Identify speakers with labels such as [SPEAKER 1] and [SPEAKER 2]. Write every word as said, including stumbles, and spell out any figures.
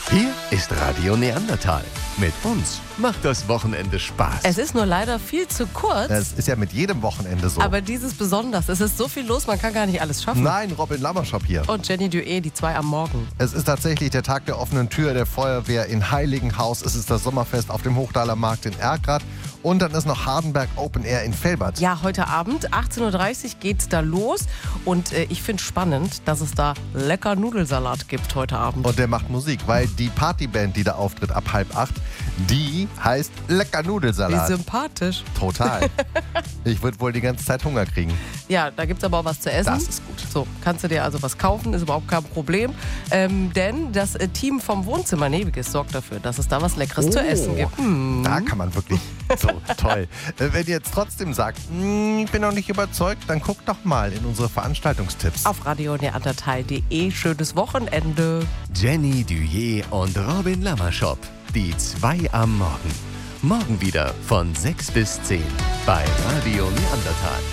[SPEAKER 1] Hier ist Radio Neandertal. Mit uns macht das Wochenende Spaß.
[SPEAKER 2] Es ist nur leider viel zu kurz.
[SPEAKER 3] Das ist ja mit jedem Wochenende so.
[SPEAKER 2] Aber dieses besonders. Es ist so viel los, man kann gar nicht alles schaffen.
[SPEAKER 3] Nein, Robin Lammerschop hier.
[SPEAKER 2] Und Jenny Duet, die zwei am Morgen.
[SPEAKER 3] Es ist tatsächlich der Tag der offenen Tür der Feuerwehr in Heiligenhaus. Es ist das Sommerfest auf dem Hochdaler Markt in Erkrath. Und dann ist noch Hardenberg Open Air in Velbert.
[SPEAKER 2] Ja, heute Abend, achtzehn Uhr dreißig, geht's da los. Und äh, ich finde spannend, dass es da lecker Nudelsalat gibt heute Abend.
[SPEAKER 3] Und der macht Musik, weil die Partyband, die da auftritt ab halb acht, die heißt Lecker
[SPEAKER 2] Wie
[SPEAKER 3] Nudelsalat.
[SPEAKER 2] sympathisch.
[SPEAKER 3] Total. Ich würde wohl die ganze Zeit Hunger kriegen.
[SPEAKER 2] Ja, da gibt's aber auch was zu essen.
[SPEAKER 3] Das ist gut.
[SPEAKER 2] So, kannst du dir also was kaufen, ist überhaupt kein Problem. Ähm, denn das äh, Team vom Wohnzimmer Neviges sorgt dafür, dass es da was Leckeres zu essen gibt. Hm.
[SPEAKER 3] Da kann man wirklich so toll. Äh, Wenn ihr jetzt trotzdem sagt, "Mm, ich bin noch nicht überzeugt, dann guckt doch mal in unsere Veranstaltungstipps.
[SPEAKER 2] Auf radio neandertal punkt de. Schönes Wochenende.
[SPEAKER 1] Jenny Duet und Robin Lammerschop. Die zwei am Morgen. Morgen wieder von sechs bis zehn bei Radio Neandertal.